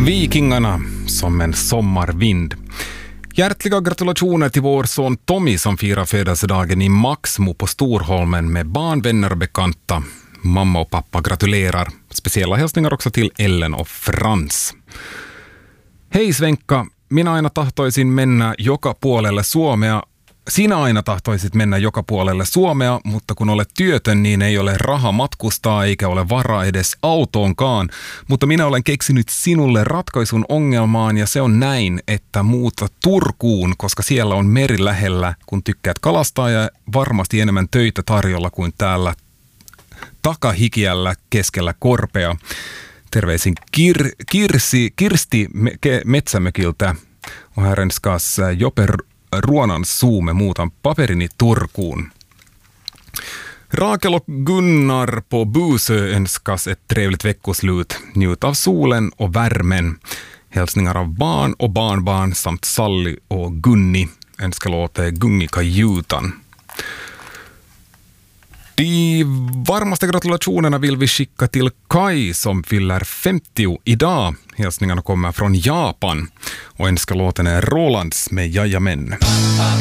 Vikingarna som en sommarvind. Hjärtliga gratulationer till vår son Tommy som firar födelsedagen i Maxmo på Storholmen med barn, vänner och bekanta. Mamma och pappa gratulerar. Speciella hälsningar också till Ellen och Frans. Hei Svenka, minä aina tahtoisin mennä joka puolelle Suomea. Sinä aina tahtoisit mennä joka puolelle Suomea, mutta kun olet työtön, niin ei ole raha matkustaa eikä ole varaa edes autoonkaan. Mutta minä olen keksinyt sinulle ratkaisun ongelmaan ja se on näin, että muuta Turkuun, koska siellä on meri lähellä, kun tykkäät kalastaa ja varmasti enemmän töitä tarjolla kuin täällä takahikiällä keskellä korpea. Terveisin Kirsti Metsämökiltä. Och här önskas Joppe Ruonan Suume, muutan paperini Turkuun. Rakel och Gunnar på Busö önskas ett trevligt veckoslut. Njut av solen och värmen. Hälsningar av barn och barnbarn samt Sally och Gunni. Önskar låta Gungikajutan. De varmaste gratulationerna vill vi skicka till Kai som fyller 50 idag. Hälsningarna kommer från Japan och önskar låten är Rolands med Jajamän.